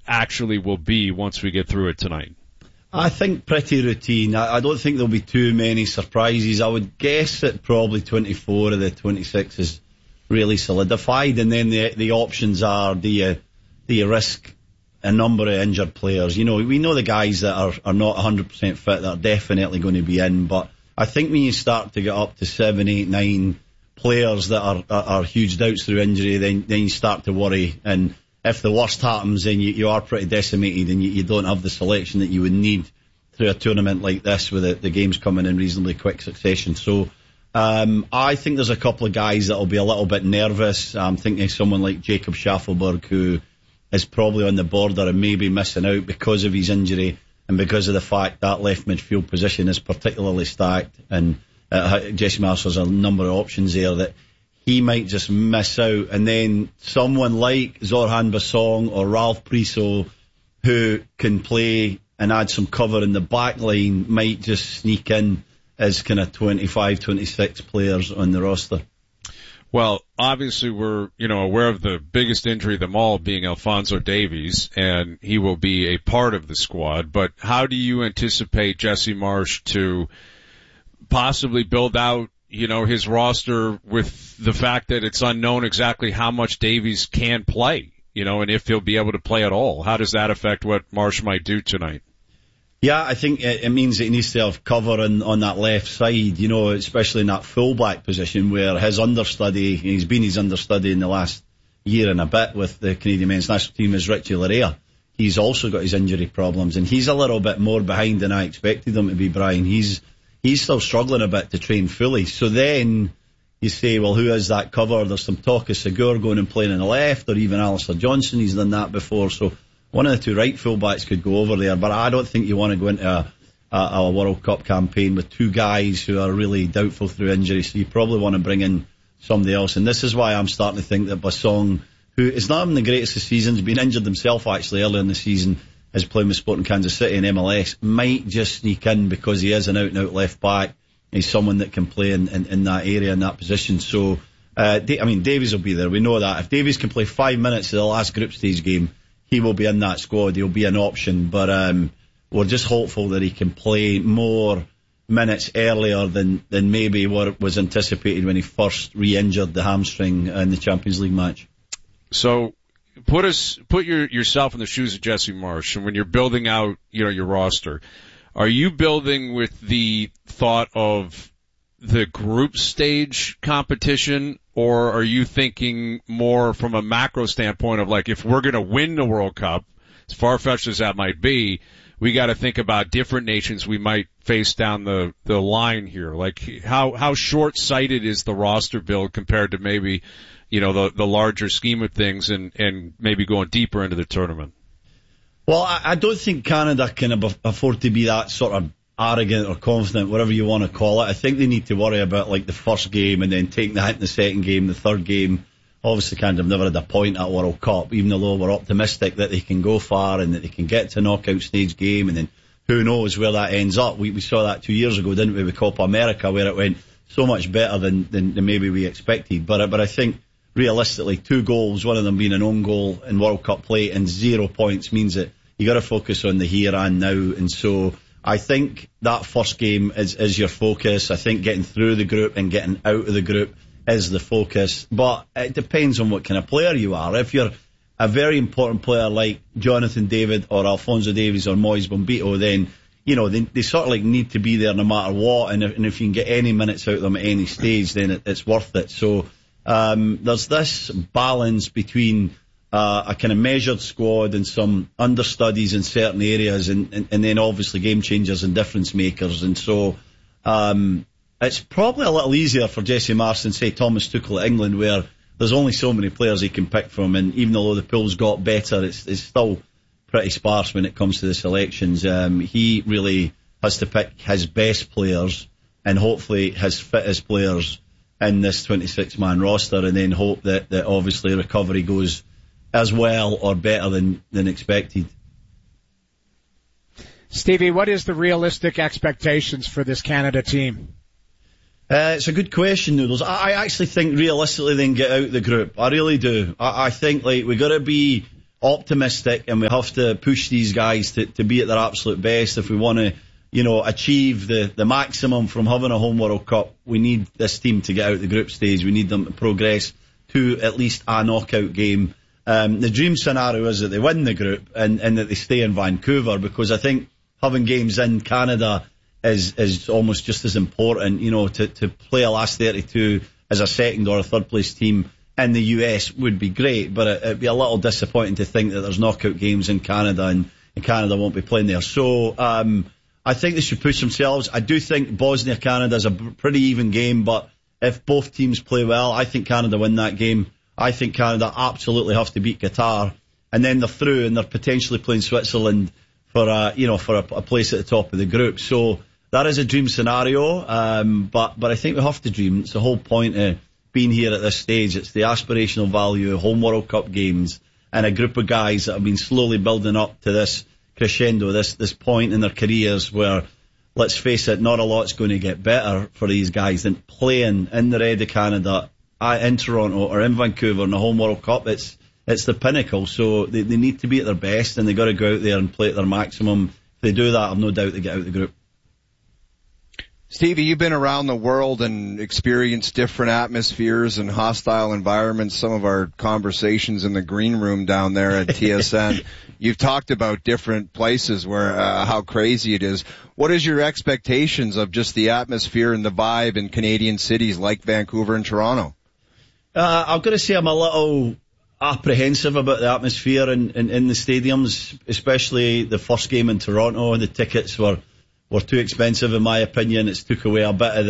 actually will be once we get through it tonight? I think pretty routine. I don't think there'll be too many surprises. I would guess that probably 24 of the 26 is really solidified, and then the options are, do you risk a number of injured players? You know, we know the guys that are not 100% fit that are definitely going to be in, but I think when you start to get up to 7, 8, 9 players that are huge doubts through injury, then you start to worry. And if the worst happens, then you are pretty decimated, and you don't have the selection that you would need through a tournament like this with the games coming in reasonably quick succession. So I think there's a couple of guys that will be a little bit nervous. I'm thinking of someone like Jacob Schaffelberg, who is probably on the border and maybe missing out because of his injury and because of the fact that left midfield position is particularly stacked, and Jesse Marsh has a number of options there that he might just miss out. And then someone like Zorhan Basong or Ralph Priso, who can play and add some cover in the back line, might just sneak in as kind of 25, 26 players on the roster. Well, obviously we're, aware of the biggest injury of them all being Alphonso Davies, and he will be a part of the squad. But how do you anticipate Jesse Marsh to possibly build out, his roster with the fact that it's unknown exactly how much Davies can play, and if he'll be able to play at all? How does that affect what Marsh might do tonight? Yeah, I think it means that he needs to have cover on that left side, especially in that full-back position where he's been his understudy in the last year and a bit with the Canadian men's national team, is Richie Larea. He's also got his injury problems, and he's a little bit more behind than I expected him to be, Brian. He's still struggling a bit to train fully. So then you say, well, who is that cover? There's some talk of Sigur going and playing on the left, or even Alistair Johnson. He's done that before. So one of the two right fullbacks could go over there, but I don't think you want to go into a World Cup campaign with two guys who are really doubtful through injury, so you probably want to bring in somebody else. And this is why I'm starting to think that Basong, who is not having the greatest of seasons, been injured himself actually earlier in the season, is playing with Sporting Kansas City in MLS, might just sneak in because he is an out-and-out left back. He's someone that can play in that area, in that position. So, Davies will be there. We know that. If Davies can play 5 minutes of the last group stage game, he will be in that squad. He'll be an option, but we're just hopeful that he can play more minutes earlier than maybe what was anticipated when he first re-injured the hamstring in the Champions League match. So put yourself in the shoes of Jesse Marsh, and when you're building out, your roster, are you building with the thought of the group stage competition, or are you thinking more from a macro standpoint of, like, if we're going to win the World Cup, as far-fetched as that might be, we got to think about different nations we might face down the line here? Like, how short-sighted is the roster build compared to maybe, the larger scheme of things and maybe going deeper into the tournament? Well, I don't think Canada can afford to be that sort of arrogant or confident, whatever you want to call it. I think they need to worry about, like, the first game and then taking that in the second game, the third game. Obviously, Canada have never had a point at World Cup, even though we're optimistic that they can go far and that they can get to a knockout stage game, and then who knows where that ends up. We saw that 2 years ago, didn't we, with Copa America, where it went so much better than maybe we expected. But I think realistically, 2 goals, one of them being an own goal in World Cup play, and 0 points means that you got to focus on the here and now. And so I think that first game is your focus. I think getting through the group and getting out of the group is the focus. But it depends on what kind of player you are. If you're a very important player like Jonathan David or Alphonso Davies or Moise Bombito, then they sort of like need to be there no matter what. And if you can get any minutes out of them at any stage, then it's worth it. So there's this balance between a kind of measured squad and some understudies in certain areas, and then obviously game changers and difference makers. And so it's probably a little easier for Jesse Marsh than, say, Thomas Tuchel at England, where there's only so many players he can pick from, and even though the pool's got better, it's still pretty sparse when it comes to the selections. He really has to pick his best players and hopefully his fittest players in this 26-man roster, and then hope that obviously recovery goes as well or better than expected. Stevie, what is the realistic expectations for this Canada team? It's a good question, Noodles. I actually think realistically they can get out the group. I really do. I think, like, we got to be optimistic, and we have to push these guys to be at their absolute best if we want to, achieve the maximum from having a home World Cup. We need this team to get out the group stage. We need them to progress to at least a knockout game. The dream scenario is that they win the group and that they stay in Vancouver, because I think having games in Canada is almost just as important. To play a last 32 as a second or a third place team in the US would be great, but it'd be a little disappointing to think that there's knockout games in Canada and Canada won't be playing there. So I think they should push themselves. I do think Bosnia-Canada is a pretty even game, but if both teams play well, I think Canada win that game. I think Canada absolutely have to beat Qatar, and then they're through and they're potentially playing Switzerland for a place at the top of the group. So that is a dream scenario, but I think we have to dream. It's the whole point of being here at this stage. It's the aspirational value of home World Cup games and a group of guys that have been slowly building up to this crescendo, this point in their careers where, let's face it, not a lot's going to get better for these guys than playing in the red of Canada, in Toronto or in Vancouver in the home World Cup. It's the pinnacle, so they need to be at their best, and they've got to go out there and play at their maximum. If they do that, I've no doubt they get out of the group. Stevie, you've been around the world and experienced different atmospheres and hostile environments. Some of our conversations in the green room down there at TSN, you've talked about different places where how crazy it is. What is your expectations of just the atmosphere and the vibe in Canadian cities like Vancouver and Toronto? I've got to say I'm a little apprehensive about the atmosphere in the stadiums, especially the first game in Toronto. The tickets were too expensive, in my opinion. It's took away a bit of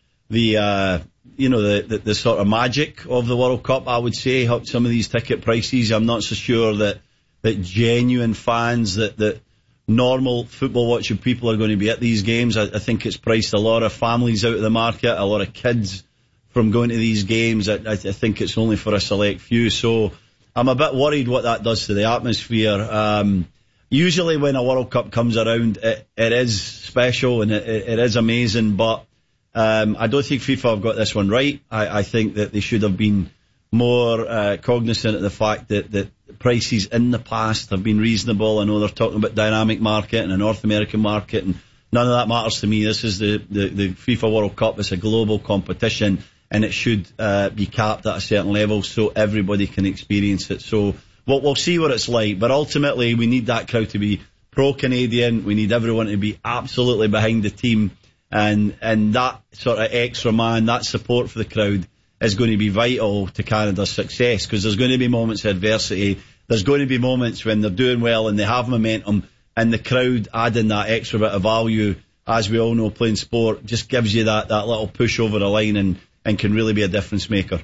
the sort of magic of the World Cup, I would say, some of these ticket prices. I'm not so sure that genuine fans, that normal football watching people are going to be at these games. I think it's priced a lot of families out of the market, a lot of kids from going to these games. I think it's only for a select few. So I'm a bit worried what that does to the atmosphere. Usually when a World Cup comes around, it is special and it is amazing, but I don't think FIFA have got this one right. I think that they should have been more cognizant of the fact that prices in the past have been reasonable. I know they're talking about dynamic market and a North American market, and none of that matters to me. This is the FIFA World Cup. It's a global competition, and it should be capped at a certain level so everybody can experience it. So we'll see what it's like, but ultimately we need that crowd to be pro-Canadian. We need everyone to be absolutely behind the team, and that sort of extra man, that support for the crowd is going to be vital to Canada's success, because there's going to be moments of adversity. There's going to be moments when they're doing well and they have momentum, and the crowd adding that extra bit of value, as we all know, playing sport just gives you that little push over the line and can really be a difference maker.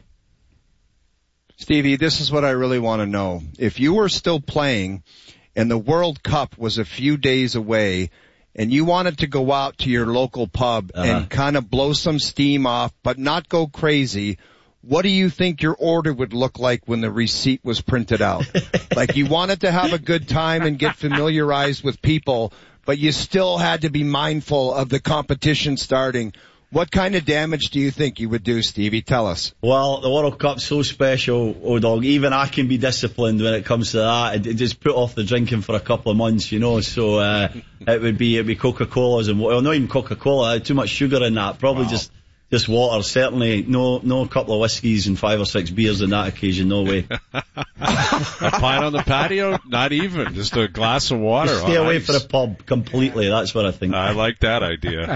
Stevie, this is what I really want to know. If you were still playing and the World Cup was a few days away and you wanted to go out to your local pub and kind of blow some steam off but not go crazy, what do you think your order would look like when the receipt was printed out? Like, you wanted to have a good time and get familiarized with people, but you still had to be mindful of the competition starting. What kind of damage do you think you would do, Stevie? Tell us. Well, the World Cup's so special, O-Dog. Even I can be disciplined when it comes to that. It just put off the drinking for a couple of months, So it'd be Coca-Colas and not even Coca-Cola. Too much sugar in that. Probably just water. Certainly no couple of whiskies and 5 or 6 beers on that occasion. No way. A pint on the patio? Not even. Just a glass of water. Stay away from the pub completely. That's what I think. I like that idea.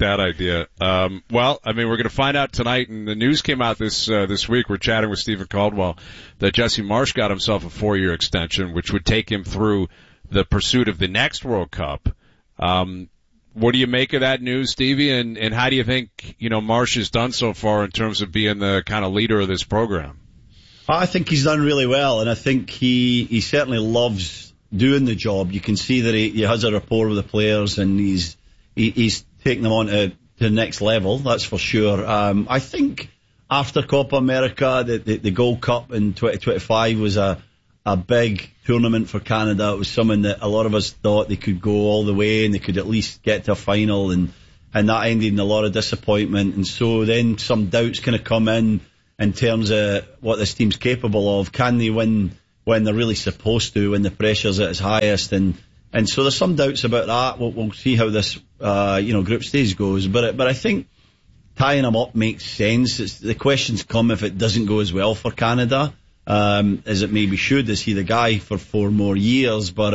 Well, I mean, we're going to find out tonight, and the news came out this week. We're chatting with Stephen Caldwell that Jesse Marsch got himself a 4-year extension, which would take him through the pursuit of the next World Cup. What do you make of that news, Stevie? And how do you think, Marsch has done so far in terms of being the kind of leader of this program? I think he's done really well, and I think he certainly loves doing the job. You can see that he has a rapport with the players, and he's taking them on to the next level, that's for sure. I think after Copa America, the Gold Cup in 2025 was a big tournament for Canada. It was something that a lot of us thought they could go all the way and they could at least get to a final, and that ended in a lot of disappointment. And so then some doubts kind of come in terms of what this team's capable of. Can they win when they're really supposed to, when the pressure's at its highest, and so there's some doubts about that. We'll see how this, group stage goes, but I think tying them up makes sense. The questions come if it doesn't go as well for Canada, as it maybe should. Is he the guy for 4 more years? But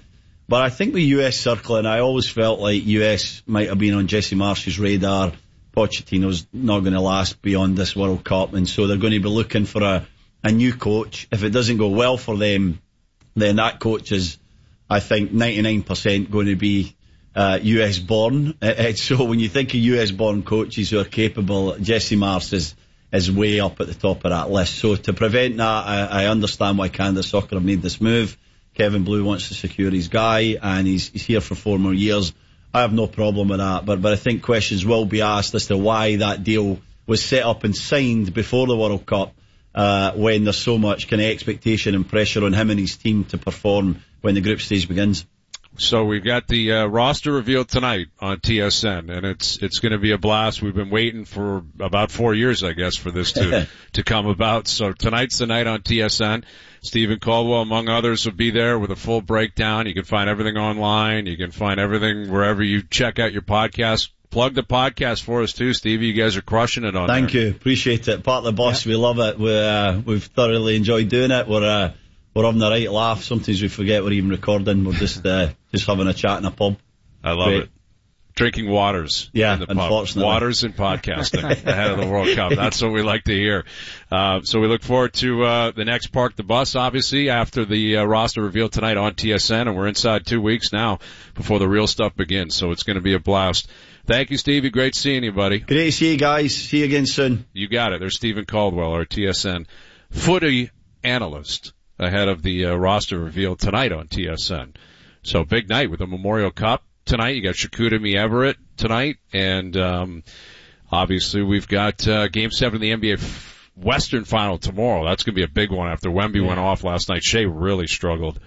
I think the US circling, I always felt like US might have been on Jesse Marsh's radar. Pochettino's not going to last beyond this World Cup, and so they're going to be looking for a new coach. If it doesn't go well for them, then that coach is, I think, 99% going to be US born. So when you think of US born coaches who are capable, Jesse Marsh is way up at the top of that list. So to prevent that, I understand why Canada Soccer have made this move. Kevin Blue wants to secure his guy, and he's here for 4 more years. I have no problem with that, but I think questions will be asked as to why that deal was set up and signed before the World Cup, when there's so much kind of expectation and pressure on him and his team to perform when the group stage begins. So we've got the roster revealed tonight on TSN, and it's going to be a blast. We've been waiting for about 4 years, I guess, for this to come about. So tonight's the night on TSN. Stephen Caldwell, among others, will be there with a full breakdown. You can find everything online. You can find everything wherever you check out your podcast. Plug the podcast for us too, Stevie. You guys are crushing it on Thank there. you. Appreciate it. Part of the boss. Yeah. We love it. We've thoroughly enjoyed doing it. We're having a right laugh. Sometimes we forget we're even recording. We're just having a chat in a pub. I love it. Drinking waters. Yeah, in the pub. unfortunately. Waters and podcasting ahead of the World Cup. That's what we like to hear. So we look forward to the next Park the Bus, obviously, after the roster reveal tonight on TSN, and we're inside 2 weeks now before the real stuff begins. So it's going to be a blast. Thank you, Stevie. Great seeing you, buddy. Great to see you guys. See you again soon. You got it. There's Stephen Caldwell, our TSN footy analyst, ahead of the roster reveal tonight on TSN. So big night with the Memorial Cup tonight. You got Shakutami Everett tonight, and obviously we've got Game 7 of the NBA Western Final tomorrow. That's going to be a big one after Wemby went off last night. Shea really struggled.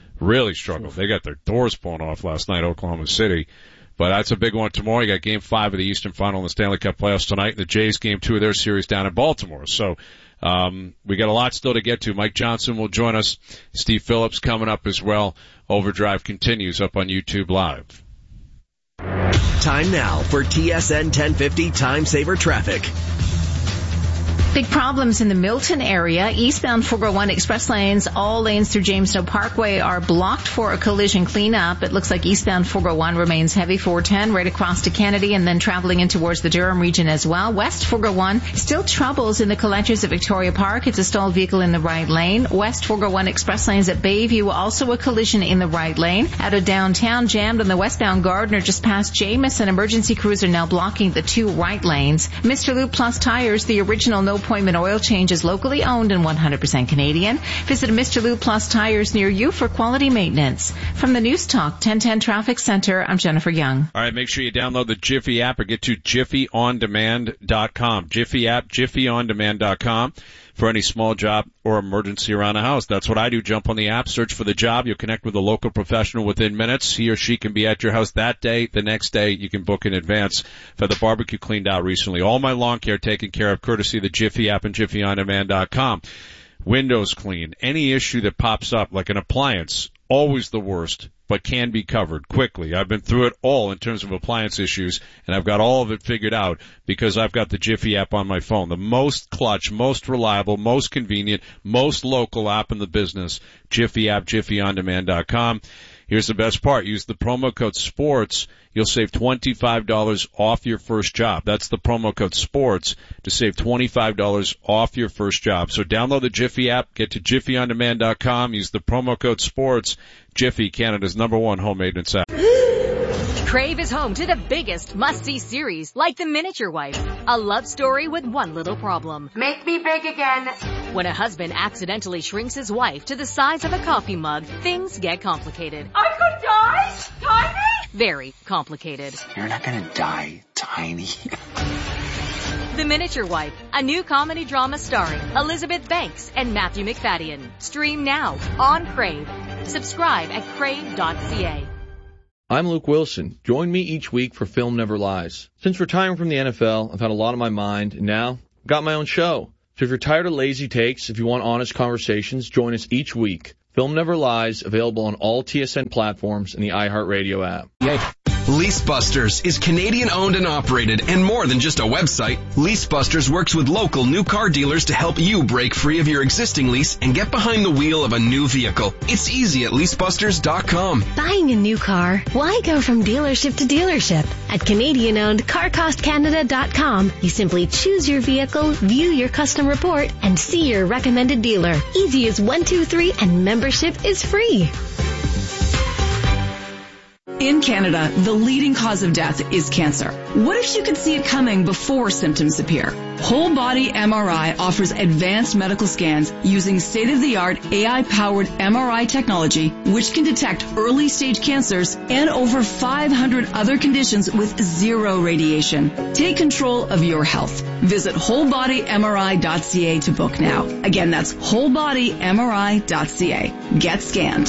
They got their doors blown off last night, Oklahoma City. But that's a big one tomorrow. You got Game 5 of the Eastern Final in the Stanley Cup playoffs tonight. The Jays Game 2 of their series down in Baltimore. So we got a lot still to get to. Mike Johnson will join us. Steve Phillips coming up as well. Overdrive continues up on YouTube Live. Time now for TSN 1050 Time Saver Traffic. Big problems in the Milton area. Eastbound 401 express lanes, all lanes through Jamestown Parkway are blocked for a collision cleanup. It looks like eastbound 401 remains heavy 410 right across to Kennedy and then traveling in towards the Durham region as well. West 401, still troubles in the collectors at Victoria Park. It's a stalled vehicle in the right lane. West 401 express lanes at Bayview, also a collision in the right lane. Out of downtown, jammed on the westbound Gardner just past Jameson. Emergency crews are now blocking the 2 right lanes. Mr. Lube Plus Tires, the original no appointment oil change, is locally owned and 100% Canadian. Visit Mr. Lube Plus Tires near you for quality maintenance. From the News Talk 1010 Traffic Center, I'm Jennifer Young. All right, make sure you download the Jiffy app or get to jiffyondemand.com. Jiffy app, jiffyondemand.com for any small job or emergency around the house. That's what I do. Jump on the app, search for the job. You'll connect with a local professional within minutes. He or she can be at your house that day. The next day, you can book in advance. I've had the barbecue cleaned out recently. All my lawn care taken care of, courtesy of the Jiffy app and jiffyondemand.com. Windows clean. Any issue that pops up, like an appliance, always the worst, but can be covered quickly. I've been through it all in terms of appliance issues, and I've got all of it figured out because I've got the Jiffy app on my phone. The most clutch, most reliable, most convenient, most local app in the business. Jiffy app, jiffyondemand.com. Here's the best part. Use the promo code SPORTS. You'll save $25 off your first job. That's the promo code SPORTS to save $25 off your first job. So download the Jiffy app, get to jiffyondemand.com, use the promo code SPORTS. Jiffy, Canada's #1 home maintenance app. Crave is home to the biggest must-see series, like The Miniature Wife, a love story with one little problem. Make me big again. When a husband accidentally shrinks his wife to the size of a coffee mug, things get complicated. I could die? Tiny? Very complicated. You're not gonna die, Tiny. The Miniature Wife, a new comedy drama starring Elizabeth Banks and Matthew McFadden. Stream now on Crave. Subscribe at crave.ca. I'm Luke Wilson. Join me each week for Film Never Lies. Since retiring from the NFL, I've had a lot on my mind, and now I've got my own show. So if you're tired of lazy takes, if you want honest conversations, join us each week. Film Never Lies, available on all TSN platforms and the iHeartRadio app. LeaseBusters is Canadian owned and operated and more than just a website. LeaseBusters works with local new car dealers to help you break free of your existing lease and get behind the wheel of a new vehicle. It's easy at leasebusters.com. Buying a new car? Why go from dealership to dealership? At Canadian-owned CarCostCanada.com, you simply choose your vehicle, view your custom report, and see your recommended dealer. Easy as 1, 2, 3, and membership is free. In Canada, the leading cause of death is cancer. What if you could see it coming before symptoms appear? Whole Body MRI offers advanced medical scans using state-of-the-art AI-powered MRI technology, which can detect early-stage cancers and over 500 other conditions with zero radiation. Take control of your health. Visit wholebodymri.ca to book now. Again, that's wholebodymri.ca. Get scanned.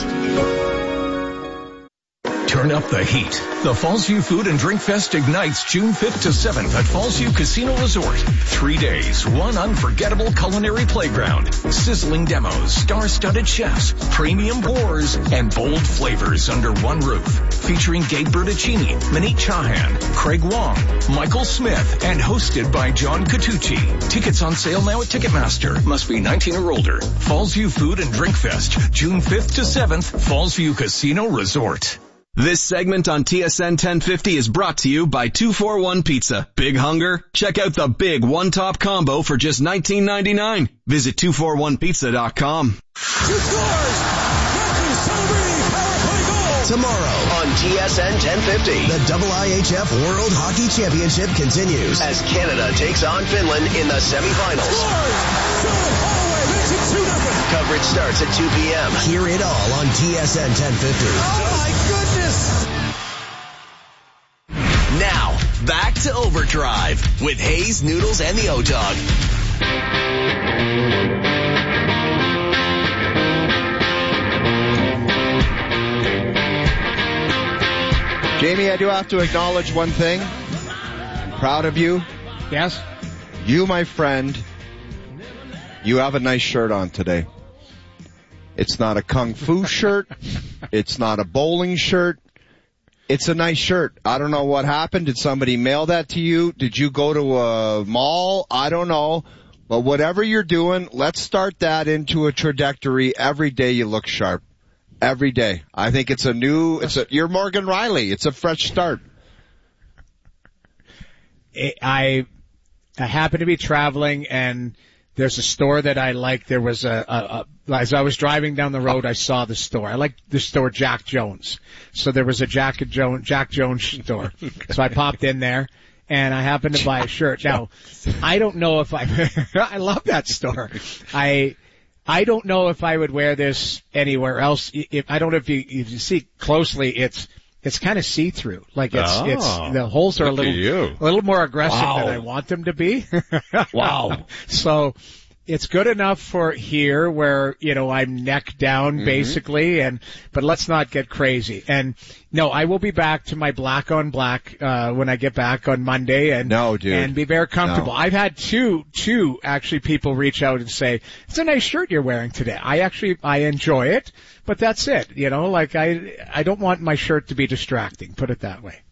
Turn up the heat. The Fallsview Food and Drink Fest ignites June 5th to 7th at Fallsview Casino Resort. 3 days, one unforgettable culinary playground, sizzling demos, star-studded chefs, premium pours, and bold flavors under one roof. Featuring Gabe Bertuccini, Maneet Chauhan, Craig Wong, Michael Smith, and hosted by John Catucci. Tickets on sale now at Ticketmaster. Must be 19 or older. Fallsview Food and Drink Fest, June 5th to 7th, Fallsview Casino Resort. This segment on TSN 1050 is brought to you by 241 Pizza. Big hunger? Check out the big one-top combo for just $19.99. Visit 241pizza.com. Tomorrow on TSN 1050, the IIHF World Hockey Championship continues as Canada takes on Finland in the semifinals. Coverage starts at 2 p.m. Hear it all on TSN 1050. Oh my goodness! Now, back to Overdrive with Hayes, Noodles, and the O-Dog. Jamie, I do have to acknowledge one thing. I'm proud of you. Yes? You, my friend, you have a nice shirt on today. It's not a kung fu shirt. It's not a bowling shirt. It's a nice shirt. I don't know what happened. Did somebody mail that to you? Did you go to a mall? I don't know. But whatever you're doing, let's start that into a trajectory. Every day you look sharp. Every day. I think it's you're Morgan Riley. It's a fresh start. I happen to be traveling, and there's a store that I like. There was as I was driving down the road, I saw the store. I like the store Jack Jones. So there was a Jack Jones store. So I popped in there, and I happened to buy a shirt. Now, I don't know if I love that store. I don't know if I would wear this anywhere else. I don't know if you see closely, it's kind of see-through. Like it's the holes are a little more aggressive than I want them to be. Wow. So it's good enough for here where, I'm neck down basically, but let's not get crazy. And no, I will be back to my black on black, when I get back on Monday and be very comfortable. No. I've had two actually people reach out and say, it's a nice shirt you're wearing today. I enjoy it, but that's it. I don't want my shirt to be distracting, put it that way.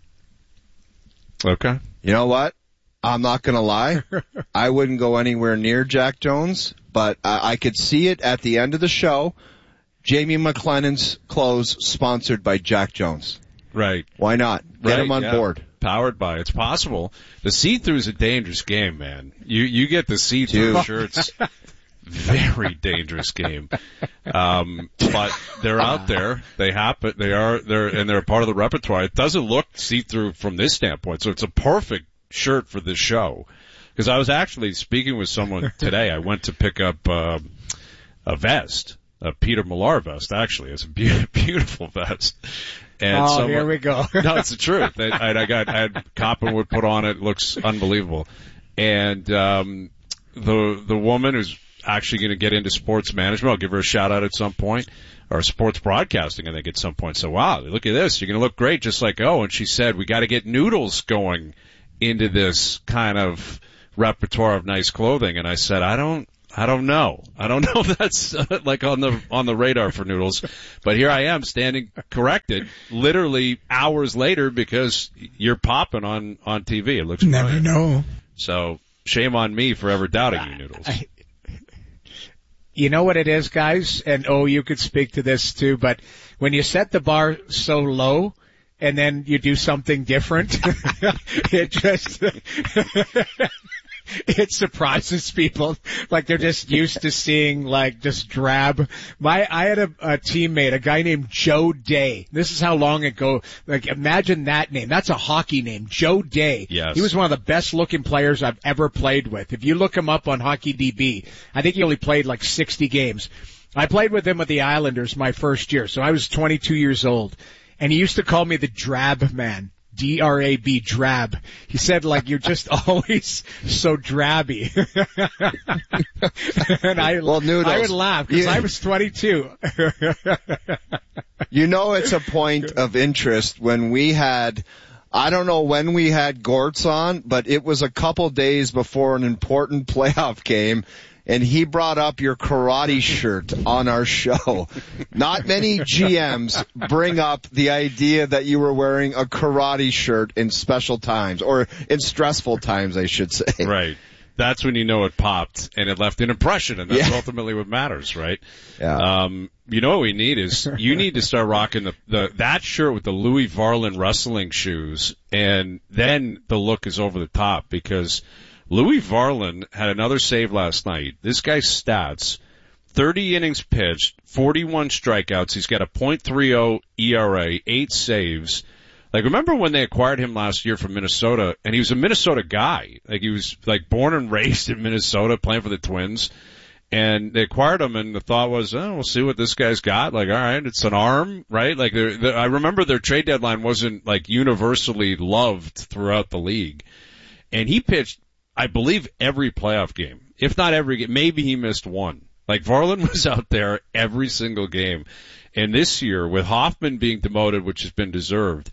Okay. You know what? I'm not going to lie. I wouldn't go anywhere near Jack Jones, but I could see it at the end of the show. Jamie McLennan's clothes sponsored by Jack Jones. Right. Why not? Get him on board. Powered by. It's possible. The see-through is a dangerous game, man. You get the see-through shirts. Very dangerous game. But they're out there. They happen. They're a part of the repertoire. It doesn't look see-through from this standpoint, so it's a perfect shirt for this show. Because I was actually speaking with someone today. I went to pick up a vest, a Peter Millar vest, actually. It's a beautiful vest. And here we go. No, it's the truth. I had Coppenwood put on it. It looks unbelievable. And the woman who's actually going to get into sports management, I'll give her a shout out at some point, or sports broadcasting, I think, at some point. So, wow, look at this. You're going to look great just like, and she said, we got to get Noodles going into this kind of repertoire of nice clothing. And I said, I don't know. I don't know if that's like on the radar for Noodles, but here I am standing corrected literally hours later because you're popping on TV. It looks never brilliant. know. So shame on me for ever doubting you, Noodles. You know what it is, guys? And you could speak to this too, but when you set the bar so low and then you do something different, it just it surprises people. Like they're just used to seeing like just drab. I had a teammate, a guy named Joe Day. This is how long ago. Like imagine that name. That's a hockey name, Joe Day. Yes. He was one of the best looking players I've ever played with. If you look him up on HockeyDB, I think he only played like 60 games. I played with him with the Islanders my first year, so I was 22 years old. And he used to call me the Drab Man. D-R-A-B, drab. He said, like, you're just always so drabby. And I would laugh because I was 22. You know, it's a point of interest when we had, I don't know when we had Gortz on, but it was a couple days before an important playoff game. And he brought up your karate shirt on our show. Not many GMs bring up the idea that you were wearing a karate shirt in special times, or in stressful times, I should say. Right. That's when you know it popped and it left an impression, and that's ultimately what matters, right? Yeah. You know what we need is you need to start rocking that shirt with the Louis Varlin wrestling shoes, and then the look is over the top because Louis Varlin had another save last night. This guy's stats, 30 innings pitched, 41 strikeouts. He's got a .30 ERA, 8 saves. Like, remember when they acquired him last year from Minnesota, and he was a Minnesota guy. Like, he was, like, born and raised in Minnesota, playing for the Twins. And they acquired him, and the thought was, we'll see what this guy's got. Like, all right, it's an arm, right? Like, I remember their trade deadline wasn't, like, universally loved throughout the league. And he pitched, I believe, every playoff game. If not every game, maybe he missed one. Like, Varlin was out there every single game. And this year, with Hoffman being demoted, which has been deserved,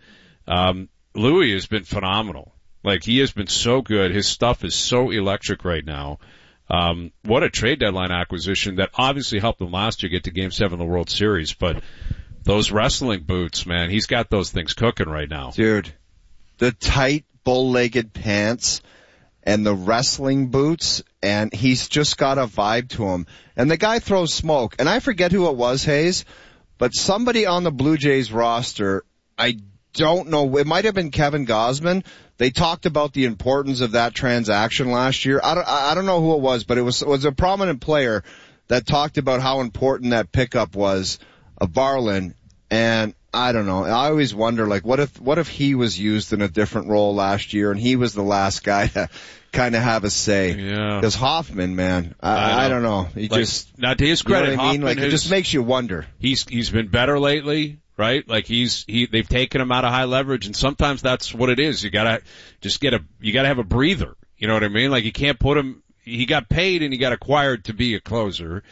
Louis has been phenomenal. Like, he has been so good. His stuff is so electric right now. What a trade deadline acquisition that obviously helped him last year get to Game 7 of the World Series. But those wrestling boots, man, he's got those things cooking right now. Dude, the tight, bull-legged pants and the wrestling boots, and he's just got a vibe to him. And the guy throws smoke. And I forget who it was, Hayes, but somebody on the Blue Jays roster, I don't know, it might have been Kevin Gausman. They talked about the importance of that transaction last year. I don't know who it was, but it was a prominent player that talked about how important that pickup was of Varlin. And I don't know. I always wonder, like, what if he was used in a different role last year and he was the last guy to kind of have a say? Yeah. Because Hoffman, man, I don't know. He like, just, now to his credit, you know what I mean? Like, it just makes you wonder. He's been better lately, right? Like they've taken him out of high leverage, and sometimes that's what it is. You gotta have a breather. You know what I mean? Like, you can't put him, he got paid and he got acquired to be a closer.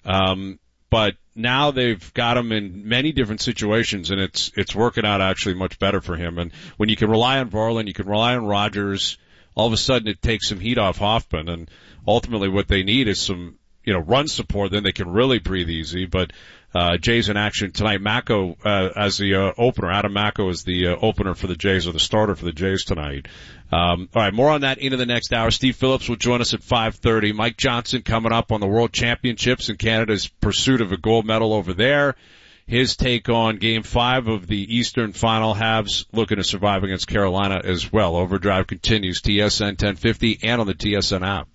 But now they've got him in many different situations, and it's working out actually much better for him. And when you can rely on Varlin, you can rely on Rogers, all of a sudden it takes some heat off Hoffman. And ultimately what they need is some, run support. Then they can really breathe easy. But Jays in action tonight. Mako as the opener. Adam Mako is the opener for the Jays, or the starter for the Jays tonight. All right, more on that into the next hour. Steve Phillips will join us at 5:30. Mike Johnson coming up on the World Championships and Canada's pursuit of a gold medal over there. His take on Game 5 of the Eastern Final. Habs looking to survive against Carolina as well. Overdrive continues. TSN 1050 and on the TSN app.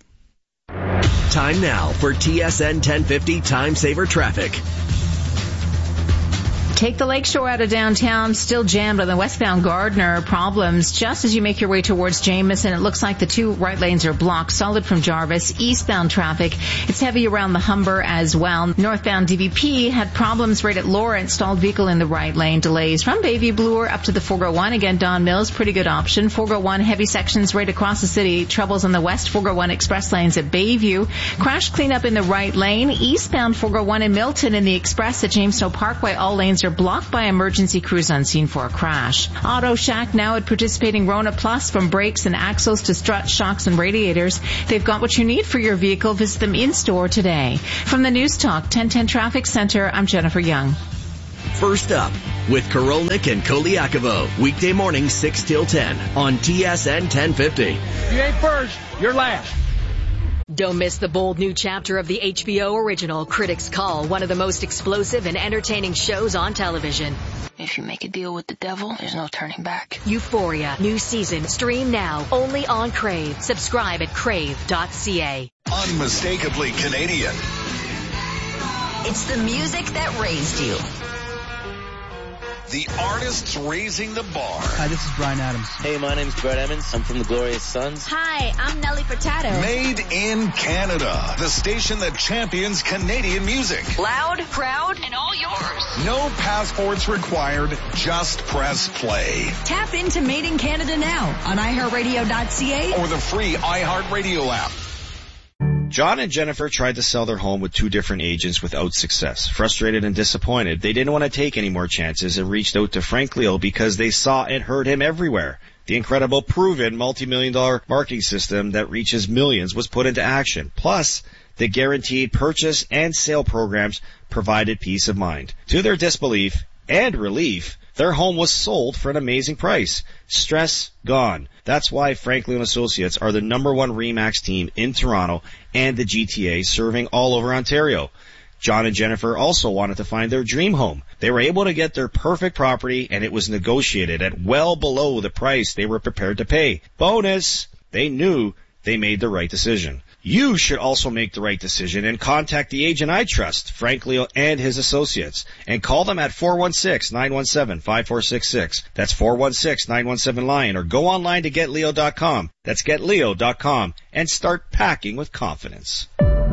Time now for TSN 1050 Time Saver Traffic. Take the lakeshore out of downtown, still jammed on the westbound Gardner. Problems just as you make your way towards Jameson. It looks like the two right lanes are blocked, solid from Jarvis. Eastbound traffic, it's heavy around the Humber as well. Northbound DVP had problems right at Lawrence, stalled vehicle in the right lane. Delays from Bayview Bloor up to the 401. Again, Don Mills, pretty good option. 401, heavy sections right across the city. Troubles on the west 401 express lanes at Bayview. Crash cleanup in the right lane. Eastbound 401 in Milton in the express at James Snow Parkway. All lanes are sector blocked by emergency crews on scene for a crash. Auto Shack now at participating Rona Plus, from brakes and axles to struts, shocks, and radiators. They've got what you need for your vehicle. Visit them in-store today. From the News Talk 1010 Traffic Center, I'm Jennifer Young. First up with Korolnik and Koliakovo. Weekday morning 6 till 10 on TSN 1050. If you ain't first, you're last. Don't miss the bold new chapter of the HBO original Critics' Call, one of the most explosive and entertaining shows on television. If you make a deal with the devil, there's no turning back. Euphoria, new season, stream now, only on Crave. Subscribe at crave.ca. Unmistakably Canadian. It's the music that raised you. The artists raising the bar. Hi, this is Bryan Adams. Hey, my name's Brett Emmons. I'm from the Glorious Sons. Hi, I'm Nelly Furtado. Made in Canada. The station that champions Canadian music. Loud, proud, and all yours. No passports required. Just press play. Tap into Made in Canada now on iHeartRadio.ca or the free iHeartRadio app. John and Jennifer tried to sell their home with 2 different agents without success. Frustrated and disappointed, they didn't want to take any more chances and reached out to Frank Leo because they saw and heard him everywhere. The incredible, proven, multi-million-dollar marketing system that reaches millions was put into action. Plus, the guaranteed purchase and sale programs provided peace of mind. To their disbelief and relief, their home was sold for an amazing price. Stress gone. That's why Frank Leo & Associates are the #1 RE/MAX team in Toronto and the GTA, serving all over Ontario. John and Jennifer also wanted to find their dream home. They were able to get their perfect property, and it was negotiated at well below the price they were prepared to pay. Bonus! They knew they made the right decision. You should also make the right decision and contact the agent I trust, Frank Leo and his associates, and call them at 416-917-5466. That's 416-917-LION, or go online to GetLeo.com. That's GetLeo.com, and start packing with confidence.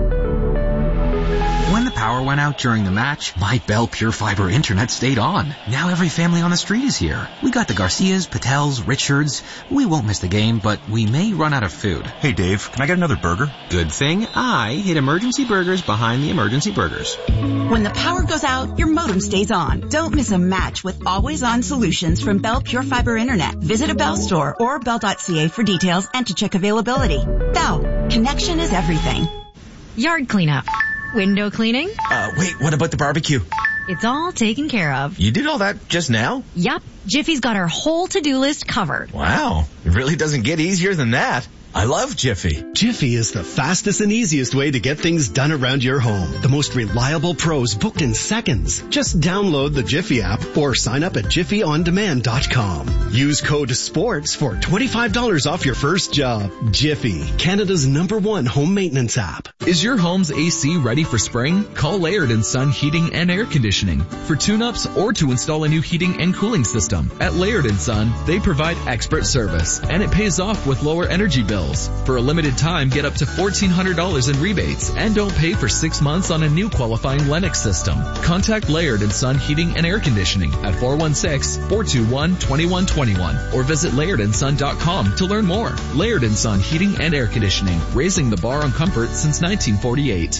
When the power went out during the match, my Bell Pure Fiber internet stayed on. Now every family on the street is here. We got the Garcias, Patels, Richards. We won't miss the game, but we may run out of food. Hey Dave, can I get another burger? Good thing I hid Emergency Burgers behind the Emergency Burgers. When the power goes out, your modem stays on. Don't miss a match with always-on solutions from Bell Pure Fiber Internet. Visit a Bell store or Bell.ca for details and to check availability. Bell, connection is everything. Yard cleanup. Window cleaning? Wait, what about the barbecue? It's all taken care of. You did all that just now? Yup. Jiffy's got our whole to-do list covered. Wow. It really doesn't get easier than that. I love Jiffy. Jiffy is the fastest and easiest way to get things done around your home. The most reliable pros booked in seconds. Just download the Jiffy app or sign up at jiffyondemand.com. Use code SPORTS for $25 off your first job. Jiffy, Canada's #1 home maintenance app. Is your home's AC ready for spring? Call Laird & Son Heating and Air Conditioning for tune-ups or to install a new heating and cooling system. At Laird & Son, they provide expert service, and it pays off with lower energy bills. For a limited time, get up to $1,400 in rebates and don't pay for 6 months on a new qualifying Lennox system. Contact Laird & Son Heating and Air Conditioning at 416-421-2121 or visit LairdandSon.com to learn more. Laird & Son Heating and Air Conditioning, raising the bar on comfort since 1948.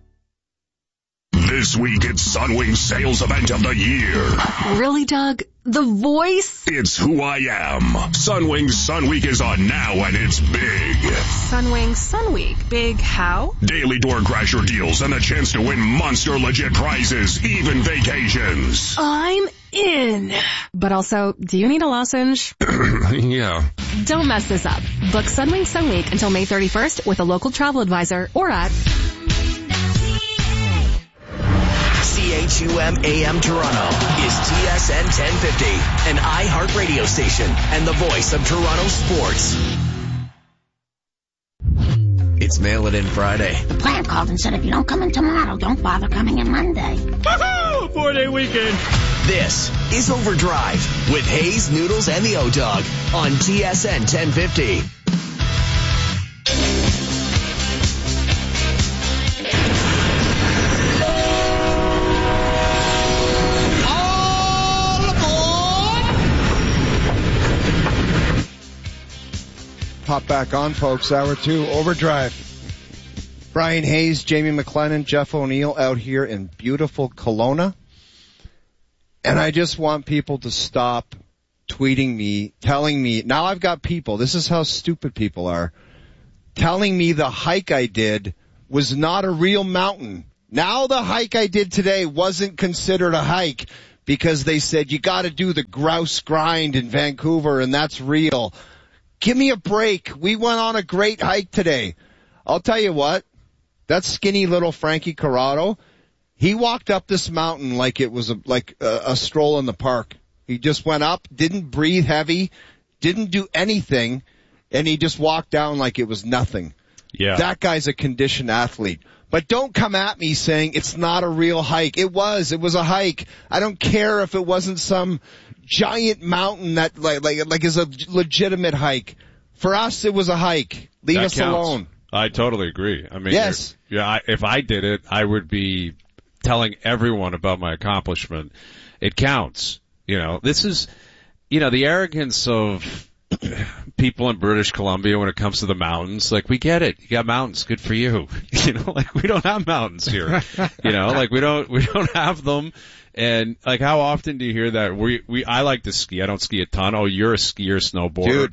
This week it's Sunwing's sales event of the year. Really, Doug? The voice? It's who I am. Sunwing's Sun Week is on now and it's big. Sunwing Sun Week. Big how? Daily door crasher deals and a chance to win monster legit prizes, even vacations. I'm in. But also, do you need a lozenge? Yeah. Don't mess this up. Book Sunwing Sun Week until May 31st with a local travel advisor or at CHUM AM Toronto is TSN 1050, an iHeart radio station and the voice of Toronto sports. It's Mail It In Friday. The plant called and said if you don't come in tomorrow, don't bother coming in Monday. Woohoo! 4-day weekend. This is Overdrive with Hayes, Noodles, and the O-Dog on TSN 1050. Pop back on, folks. Hour 2, Overdrive. Brian Hayes, Jamie McLennan, Jeff O'Neill out here in beautiful Kelowna. And I just want people to stop tweeting me, telling me, now I've got people, this is how stupid people are, telling me the hike I did was not a real mountain. Now the hike I did today wasn't considered a hike because they said you gotta do the grouse grind in Vancouver and that's real. Give me a break. We went on a great hike today. I'll tell you what, that skinny little Frankie Corrado, he walked up this mountain like it was a stroll in the park. He just went up, didn't breathe heavy, didn't do anything, and he just walked down like it was nothing. Yeah. That guy's a conditioned athlete. But don't come at me saying it's not a real hike. It was a hike. I don't care if it wasn't some giant mountain that like is a legitimate hike. For us, it was a hike. Leave us alone. I totally agree. I mean, yes. If I did it, I would be telling everyone about my accomplishment. It counts. This is, the arrogance of people in British Columbia when it comes to the mountains. Like, we get it. You got mountains. Good for you. We don't have mountains here. We don't have them. And how often do you hear that? I like to ski. I don't ski a ton. Oh, you're a skier, snowboarder.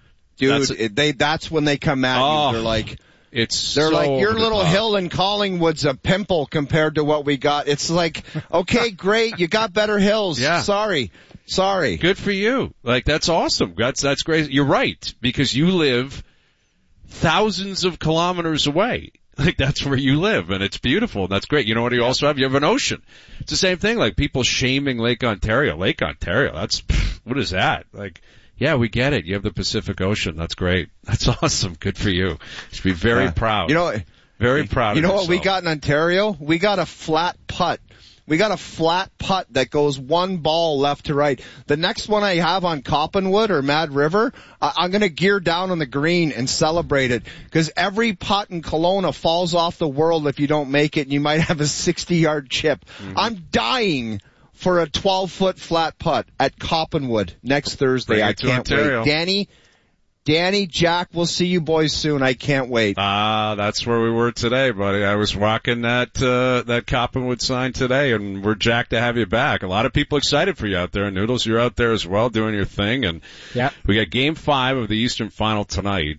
Dude, that's when they come at you. They're like, your little hill in Collingwood's a pimple compared to what we got. It's like, okay, great, you got better hills. Yeah. Sorry. Good for you. That's awesome. That's great. You're right, because you live thousands of kilometers away. That's where you live, and it's beautiful, and that's great. You know what you also have? You have an ocean. It's the same thing, people shaming Lake Ontario. Lake Ontario, what is that? Yeah, we get it. You have the Pacific Ocean. That's great. That's awesome. Good for you. You should be very proud. Very proud of yourself. You know what we got in Ontario? We got a flat putt. We got a flat putt that goes one ball left to right. The next one I have on Coppenwood or Mad River, I'm going to gear down on the green and celebrate it, because every putt in Kelowna falls off the world if you don't make it, and you might have a 60-yard chip. Mm-hmm. I'm dying for a 12-foot flat putt at Coppenwood next Thursday. I can't wait. Danny, Jack, we'll see you boys soon. I can't wait. That's where we were today, buddy. I was rocking that Coppenwood sign today, and we're jacked to have you back. A lot of people excited for you out there. Noodles, you're out there as well doing your thing, and we got Game 5 of the Eastern Final tonight.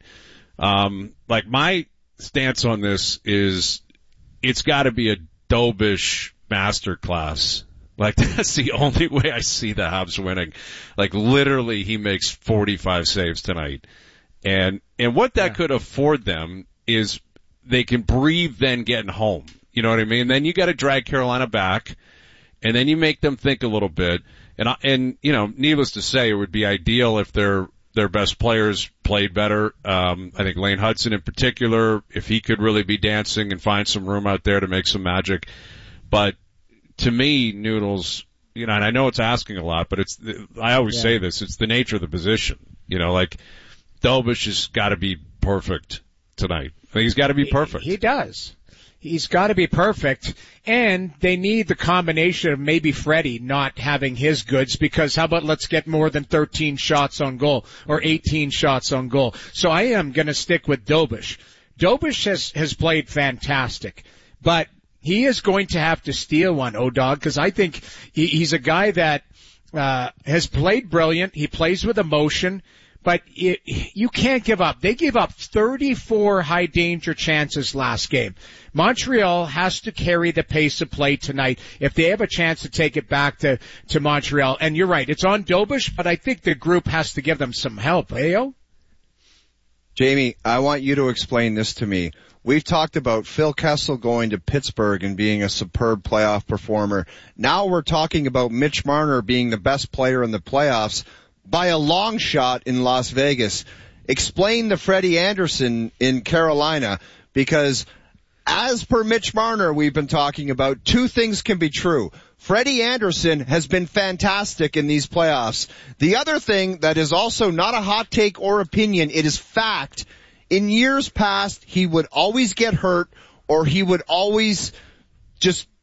My stance on this is it's got to be a Dobish masterclass. That's the only way I see the Habs winning. Literally, he makes 45 saves tonight. And what that could afford them is they can breathe then getting home. You know what I mean? Then you gotta drag Carolina back, and then you make them think a little bit. And needless to say, it would be ideal if their best players played better. I think Lane Hudson in particular, if he could really be dancing and find some room out there to make some magic. But to me, Noodles, and I know it's asking a lot, but I always say this, it's the nature of the position. Dobish has got to be perfect tonight. I think he's got to be perfect. He does. He's got to be perfect, and they need the combination of maybe Freddie not having his goods, because how about let's get more than 13 shots on goal or 18 shots on goal. So I am going to stick with Dobish. Dobish has played fantastic, but he is going to have to steal one, O-Dog, because I think he's a guy that has played brilliant. He plays with emotion, but you can't give up. They gave up 34 high-danger chances last game. Montreal has to carry the pace of play tonight if they have a chance to take it back to Montreal. And you're right, it's on Dobish, but I think the group has to give them some help, eh? Jamie, I want you to explain this to me. We've talked about Phil Kessel going to Pittsburgh and being a superb playoff performer. Now we're talking about Mitch Marner being the best player in the playoffs by a long shot in Las Vegas. Explain the Freddie Anderson in Carolina, because as per Mitch Marner we've been talking about, two things can be true. Freddie Anderson has been fantastic in these playoffs. The other thing that is also not a hot take or opinion, it is fact. In years past, he would always get hurt, or he would always just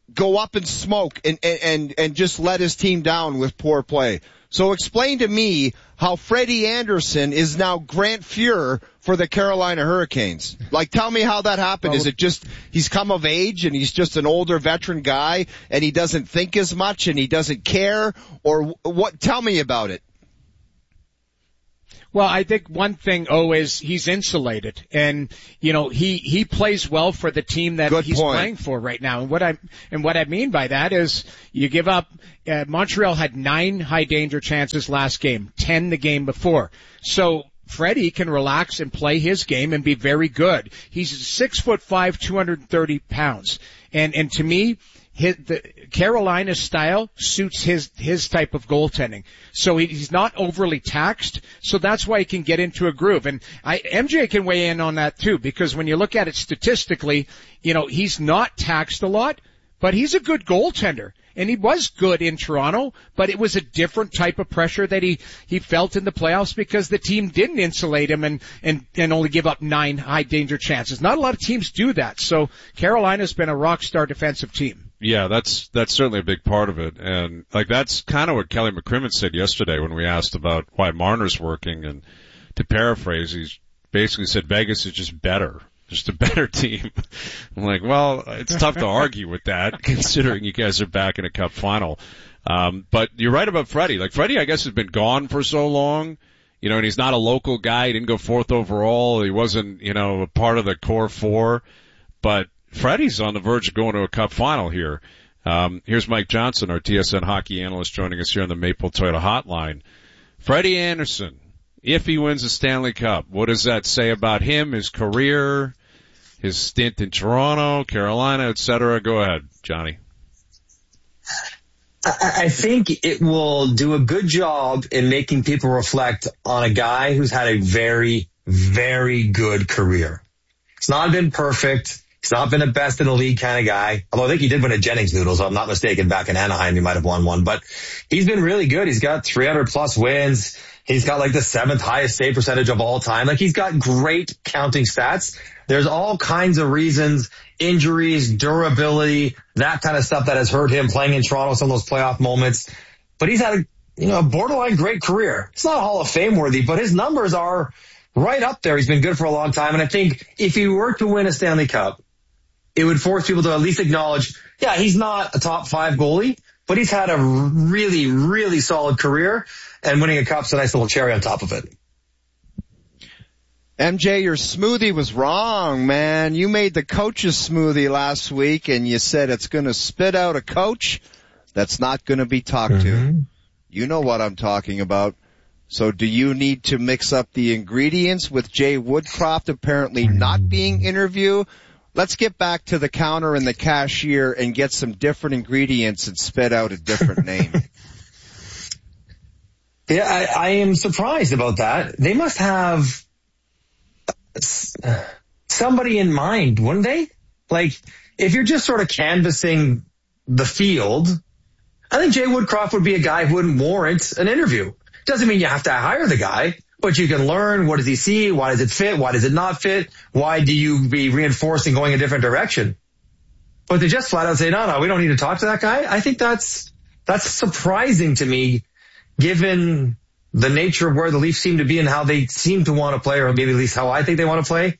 go up in smoke and just let his team down with poor play. So explain to me how Freddie Anderson is now Grant Fuhr for the Carolina Hurricanes. Like, tell me how that happened. Is it just he's come of age and he's just an older veteran guy and he doesn't think as much and he doesn't care? Or what? Tell me about it. Well, I think one thing, is he's insulated, and he plays well for the team that he's playing for right now. And what I mean by that is you give up. Montreal had 9 high danger chances last game, 10 the game before. So Freddie can relax and play his game and be very good. He's 6'5", 230 pounds, and to me, the Carolina style suits his type of goaltending. So he's not overly taxed. So that's why he can get into a groove. And MJ can weigh in on that too, because when you look at it statistically, he's not taxed a lot, but he's a good goaltender. And he was good in Toronto, but it was a different type of pressure that he felt in the playoffs because the team didn't insulate him and only give up 9 high danger chances. Not a lot of teams do that. So Carolina's been a rock star defensive team. Yeah, that's certainly a big part of it. And that's kind of what Kelly McCrimmon said yesterday when we asked about why Marner's working. And to paraphrase, he basically said Vegas is just better. Just a better team. I'm like, well, it's tough to argue with that considering you guys are back in a cup final. But you're right about Freddie. Like Freddie, I guess, has been gone for so long, and he's not a local guy. He didn't go 4th overall. He wasn't, a part of the core 4, but Freddie's on the verge of going to a cup final here. Here's Mike Johnson, our TSN hockey analyst, joining us here on the Maple Toyota hotline. Freddie Anderson, if he wins the Stanley Cup, what does that say about him, his career, his stint in Toronto, Carolina, etc.? Go ahead, Johnny. I think it will do a good job in making people reflect on a guy who's had a very, very good career. It's not been perfect. He's not been a best in the league kind of guy. Although I think he did win a Jennings Noodle, so I'm not mistaken. Back in Anaheim, he might have won one. But he's been really good. He's got 300+ wins. He's got like the 7th highest save percentage of all time. Like he's got great counting stats. There's all kinds of reasons, injuries, durability, that kind of stuff that has hurt him playing in Toronto, some of those playoff moments. But he's had a borderline great career. It's not Hall of Fame worthy, but his numbers are right up there. He's been good for a long time. And I think if he were to win a Stanley Cup, it would force people to at least acknowledge, yeah, he's not a top 5 goalie, but he's had a really, really solid career, and winning a cup's a nice little cherry on top of it. MJ, your smoothie was wrong, man. You made the coach's smoothie last week, and you said it's going to spit out a coach that's not going to be talked to. You know what I'm talking about. So do you need to mix up the ingredients with Jay Woodcroft apparently not being interviewed? Let's get back to the counter and the cashier and get some different ingredients and spit out a different name. Yeah, I am surprised about that. They must have somebody in mind, wouldn't they? Like, if you're just sort of canvassing the field, I think Jay Woodcroft would be a guy who wouldn't warrant an interview. Doesn't mean you have to hire the guy, but you can learn, what does he see? Why does it fit? Why does it not fit? Why do you be reinforcing going a different direction? But to just flat out say, no, we don't need to talk to that guy. I think that's surprising to me, given the nature of where the Leafs seem to be and how they seem to want to play, or maybe at least how I think they want to play.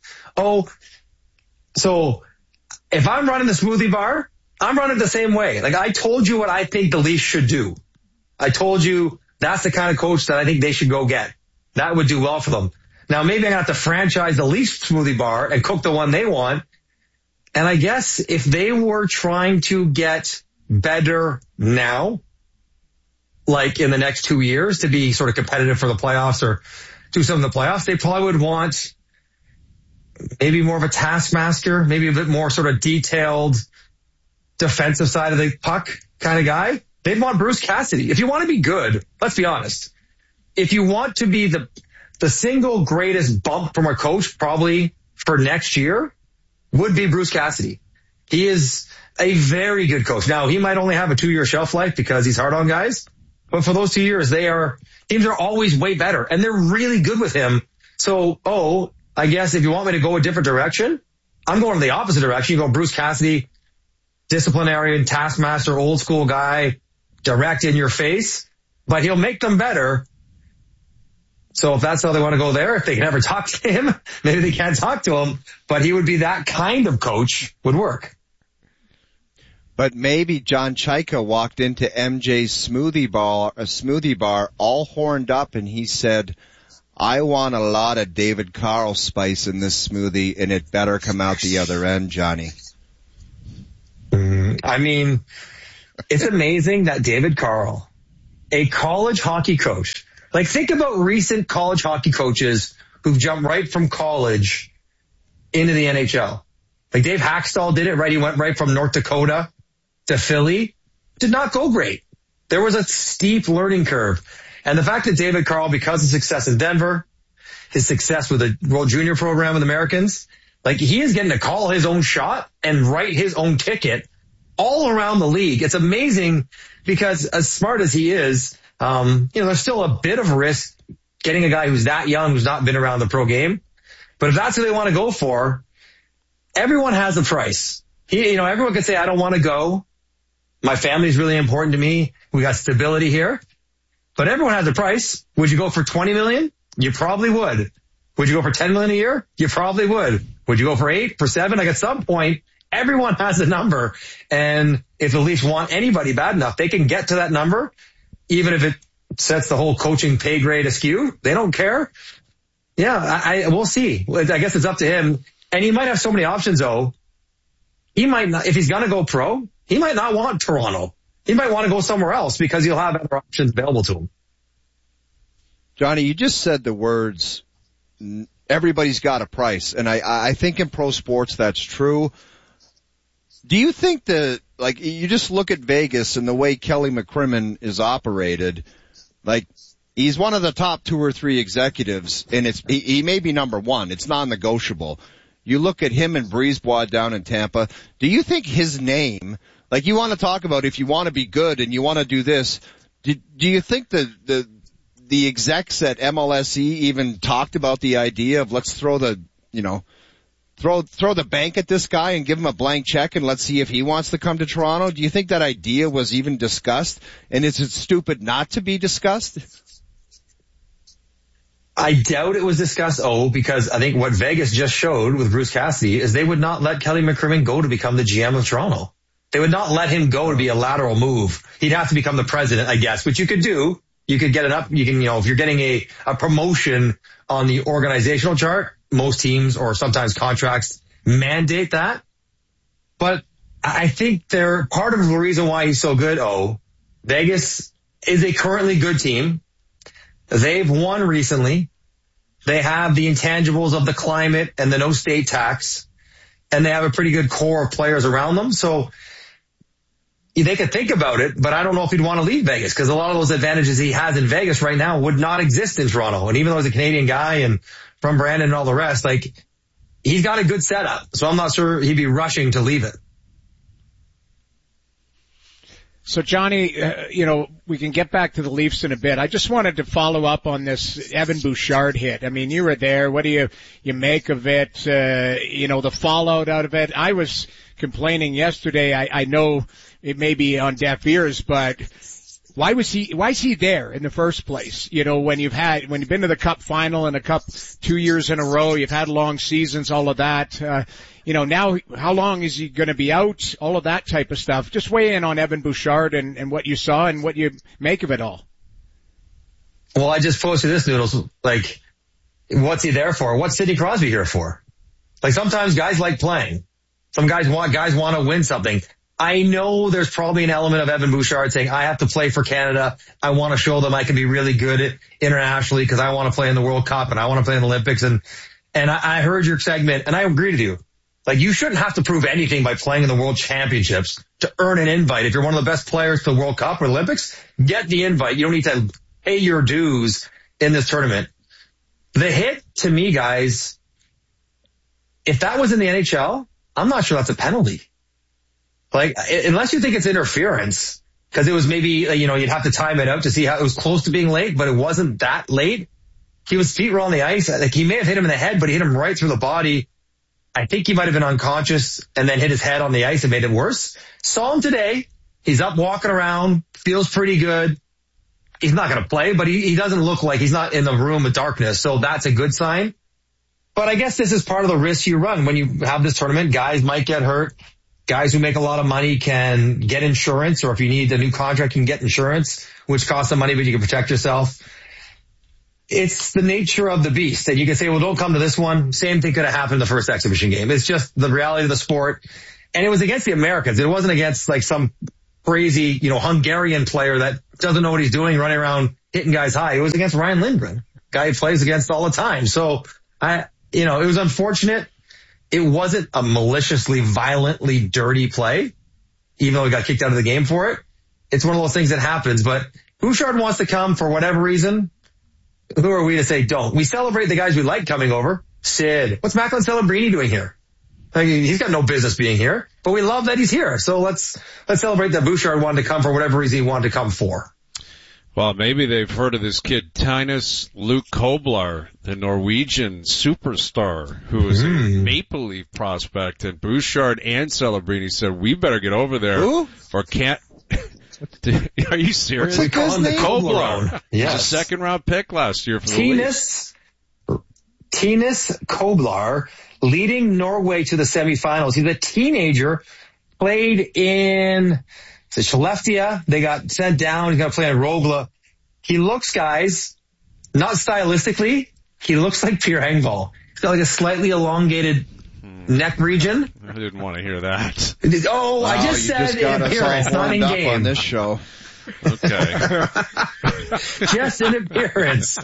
So if I'm running the smoothie bar, I'm running the same way. Like, I told you what I think the Leafs should do. I told you that's the kind of coach that I think they should go get. That would do well for them. Now, maybe I'm going to have to franchise the Leafs smoothie bar and cook the one they want. And I guess if they were trying to get better now, like in the next 2 years, to be sort of competitive for the playoffs or do something in the playoffs, they probably would want maybe more of a taskmaster, maybe a bit more sort of detailed defensive side of the puck kind of guy. They'd want Bruce Cassidy. If you want to be good, let's be honest. If you want to be the single greatest bump from a coach probably for next year would be Bruce Cassidy. He is a very good coach. Now, he might only have a 2-year shelf life because he's hard on guys, but for those 2 years, teams are always way better, and they're really good with him. So, I guess if you want me to go a different direction, I'm going in the opposite direction. You go Bruce Cassidy, disciplinarian, taskmaster, old school guy, direct in your face, but he'll make them better. So if that's how they want to go there, if they can ever talk to him, maybe they can't talk to him, but he would be that kind of coach would work. But maybe John Chaika walked into MJ's smoothie bar all horned up, and he said, I want a lot of David Carl spice in this smoothie, and it better come out the other end, Johnny. I mean, it's amazing that David Carl, a college hockey coach, like think about recent college hockey coaches who've jumped right from college into the NHL. Like Dave Hackstall did it, right? He went right from North Dakota to Philly. Did not go great. There was a steep learning curve. And the fact that David Carl, because of success in Denver, his success with the World Junior program with Americans, like he is getting to call his own shot and write his own ticket all around the league. It's amazing because as smart as he is, there's still a bit of risk getting a guy who's that young, who's not been around the pro game. But if that's who they want to go for, everyone has a price. Everyone can say, I don't want to go. My family's really important to me. We got stability here. But everyone has a price. Would you go for $20 million? You probably would. Would you go for $10 million a year? You probably would. Would you go for 8, for 7? Like at some point, everyone has a number. And if the Leafs want anybody bad enough, they can get to that number, even if it sets the whole coaching pay grade askew. They don't care. Yeah, we'll see. I guess it's up to him. And he might have so many options, though. He might not, if he's going to go pro, he might not want Toronto. He might want to go somewhere else because he'll have other options available to him. Johnny, you just said the words, everybody's got a price. And I think in pro sports that's true. Do you think you just look at Vegas and the way Kelly McCrimmon is operated, like he's one of the top 2 or 3 executives and he may be number 1. It's non-negotiable. You look at him and Brisebois down in Tampa. Do you think his name, like you want to talk about if you want to be good and you want to do this, do you think the execs at MLSE even talked about the idea of let's throw the bank at this guy and give him a blank check and let's see if he wants to come to Toronto? Do you think that idea was even discussed? And is it stupid not to be discussed? I doubt it was discussed, because I think what Vegas just showed with Bruce Cassidy is they would not let Kelly McCrimmon go to become the GM of Toronto. They would not let him go to be a lateral move. He'd have to become the president, I guess, which you could do. You could get it up. You can, if you're getting a promotion on the organizational chart, most teams or sometimes contracts mandate that. But I think they're part of the reason why he's so good. Vegas is a currently good team. They've won recently. They have the intangibles of the climate and the no state tax, and they have a pretty good core of players around them. So they could think about it, but I don't know if he'd want to leave Vegas because a lot of those advantages he has in Vegas right now would not exist in Toronto. And even though he's a Canadian guy and from Brandon and all the rest, he's got a good setup. So I'm not sure he'd be rushing to leave it. So Johnny, we can get back to the Leafs in a bit. I just wanted to follow up on this Evan Bouchard hit. I mean, you were there. What do you make of it? The fallout out of it. I was complaining yesterday. I know it may be on deaf ears, but why is he there in the first place? When you've been to the Cup final and the Cup 2 years in a row, you've had long seasons, all of that. Now how long is he going to be out? All of that type of stuff. Just weigh in on Evan Bouchard and what you saw and what you make of it all. Well, I just posted this, Noodles. What's he there for? What's Sidney Crosby here for? Sometimes guys like playing. Some guys want to win something. I know there's probably an element of Evan Bouchard saying, I have to play for Canada. I want to show them I can be really good internationally because I want to play in the World Cup and I want to play in the Olympics. And I heard your segment and I agree with you. You shouldn't have to prove anything by playing in the World Championships to earn an invite. If you're one of the best players to the World Cup or Olympics, get the invite. You don't need to pay your dues in this tournament. The hit, to me, guys, if that was in the NHL, I'm not sure that's a penalty. Unless you think it's interference, because it was maybe, you'd have to time it out to see how it was close to being late, but it wasn't that late. His feet were on the ice. He may have hit him in the head, but he hit him right through the body. I think he might have been unconscious and then hit his head on the ice and made it worse. Saw him today. He's up walking around, feels pretty good. He's not going to play, but he doesn't look like he's not in the room with darkness. So that's a good sign. But I guess this is part of the risk you run when you have this tournament. Guys might get hurt. Guys who make a lot of money can get insurance, or if you need a new contract, you can get insurance, which costs some money, but you can protect yourself. It's the nature of the beast that you can say, well, don't come to this one. Same thing could have happened in the first exhibition game. It's just the reality of the sport. And it was against the Americans. It wasn't against like some crazy, Hungarian player that doesn't know what he's doing, running around hitting guys high. It was against Ryan Lindgren, guy he plays against all the time. So it was unfortunate. It wasn't a maliciously, violently dirty play, even though he got kicked out of the game for it. It's one of those things that happens, but Bouchard wants to come for whatever reason. Who are we to say don't? We celebrate the guys we like coming over. Sid. What's Macklin Celebrini doing here? He's got no business being here, but we love that he's here. So let's celebrate that Bouchard wanted to come for whatever reason he wanted to come for. Well, maybe they've heard of this kid, Tinus Luke Koblar, the Norwegian superstar, who is a Maple Leaf prospect. And Bouchard and Celebrini said, we better get over there. Who? Or can't. Are you serious? We call him the Koblar. Yes. He's a second-round pick last year for the Leafs. Tinus Koblar, leading Norway to the semifinals. He's a teenager, played in Skellefteå. They got sent down. He's going to play in Rögle. He looks, guys, not stylistically, he looks like Pierre Engvall. He's got like a slightly elongated neck region. I didn't want to hear that. I just said in appearance, not in game. On this show. Okay. Just in appearance.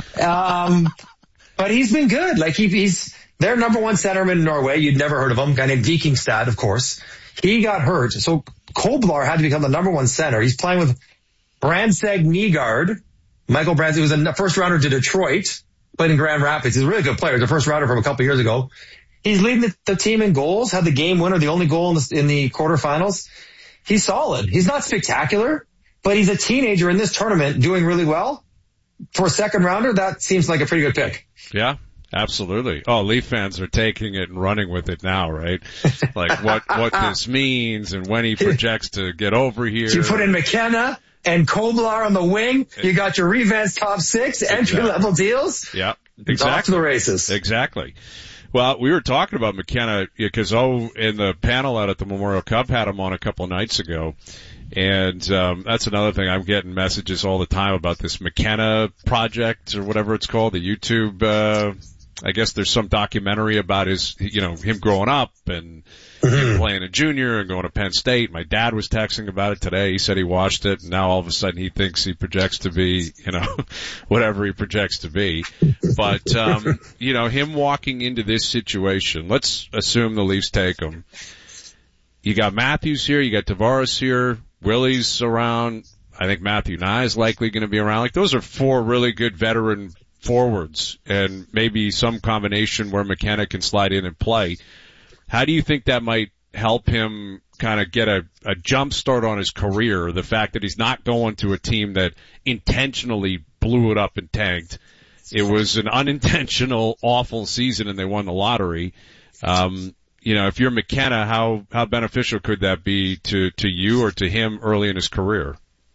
But he's been good. Like he's their number one centerman in Norway. You'd never heard of him. A guy named Vikingstad, of course. He got hurt. So Koblar had to become the number one center. He's playing with Brandstad Nygaard. Michael Brandstad was a first rounder to Detroit. Played in Grand Rapids. He's a really good player. He's a first rounder from a couple years ago. He's leading the team in goals, had the game winner, the only goal in the quarterfinals. He's solid. He's not spectacular, but he's a teenager in this tournament doing really well. For a second rounder, that seems like a pretty good pick. Yeah, absolutely. Oh, Leaf fans are taking it and running with it now, right? Like what this means and when he projects to get over here. You put in McKenna and Koblar on the wing. You got your Revans top six, entry-level deals. Yeah, exactly. Off to the races. Exactly. Well, we were talking about McKenna because in the panel out at the Memorial Cup had him on a couple of nights ago. And that's another thing. I'm getting messages all the time about this McKenna project or whatever it's called, the YouTube. I guess there's some documentary about him growing up and him playing a junior and going to Penn State. My dad was texting about it today. He said he watched it, and now all of a sudden he thinks he projects to be, whatever he projects to be. But, him walking into this situation, let's assume the Leafs take him. You got Matthews here, you got Tavares here, Willie's around. I think Matthew Nye is likely going to be around. Like, those are four really good veteran forwards, and maybe some combination where McKenna can slide in and play. How do you think that might help him kind of get a jump start on his career? The fact that he's not going to a team that intentionally blew it up and tanked. It was an unintentional, awful season, and they won the lottery. If you're McKenna, how beneficial could that be to you or to him early in his career?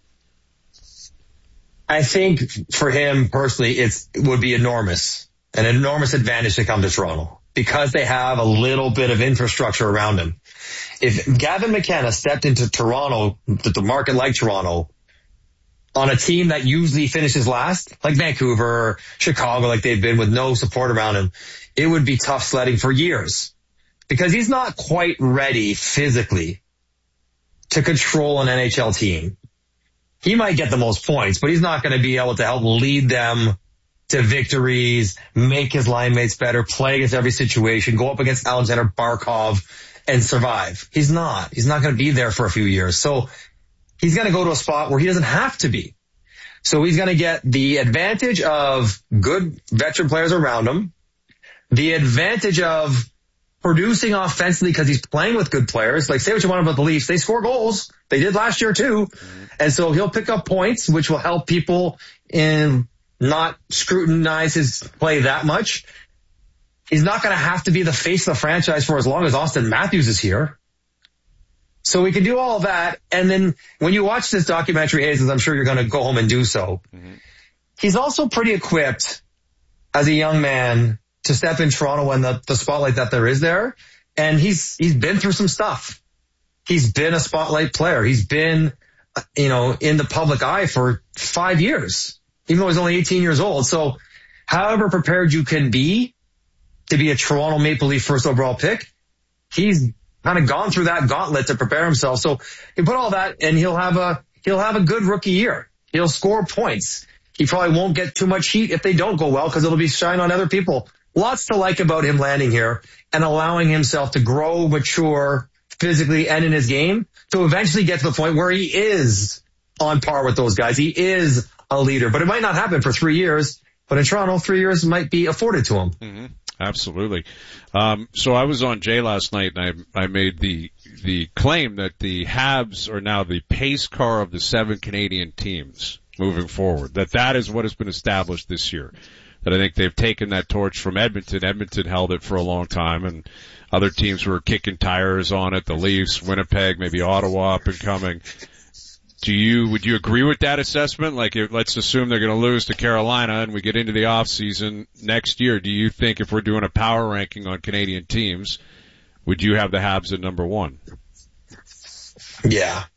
I think for him personally, it would be an enormous advantage to come to Toronto because they have a little bit of infrastructure around him. If Gavin McKenna stepped into Toronto, the market like Toronto, on a team that usually finishes last, like Vancouver or Chicago, like they've been with no support around him, it would be tough sledding for years. Because he's not quite ready physically to control an NHL team. He might get the most points, but he's not going to be able to help lead them to victories, make his line mates better, play against every situation, go up against Alexander Barkov and survive. He's not. He's not going to be there for a few years. So he's going to go to a spot where he doesn't have to be. So he's going to get the advantage of good veteran players around him, the advantage of producing offensively because he's playing with good players. Like, say what you want about the Leafs. They score goals. They did last year too. And so he'll pick up points, which will help people in not scrutinize his play that much. He's not going to have to be the face of the franchise for as long as Austin Matthews is here. So we can do all of that. And then when you watch this documentary, Hayes, I'm sure you're going to go home and do so. Mm-hmm. He's also pretty equipped as a young man to step in Toronto when the spotlight that there is there. And he's been through some stuff. He's been a spotlight player. He's been, in the public eye for 5 years, even though he's only 18 years old. So however prepared you can be to be a Toronto Maple Leaf first overall pick, he's kind of gone through that gauntlet to prepare himself. So you put all that and he'll have a good rookie year. He'll score points. He probably won't get too much heat if they don't go well because it'll be shine on other people. Lots to like about him landing here and allowing himself to grow, mature physically and in his game to eventually get to the point where he is on par with those guys. He is a leader, but it might not happen for 3 years. But in Toronto, 3 years might be afforded to him. Mm-hmm. Absolutely. So I was on Jay last night and I made the claim that the Habs are now the pace car of the 7 Canadian teams moving forward. That is what has been established this year. That I think they've taken that torch from Edmonton. Edmonton held it for a long time and other teams were kicking tires on it. The Leafs, Winnipeg, maybe Ottawa up and coming. Would you agree with that assessment? Like, let's assume they're going to lose to Carolina and we get into the off season next year. Do you think if we're doing a power ranking on Canadian teams, would you have the Habs at number 1? Yeah.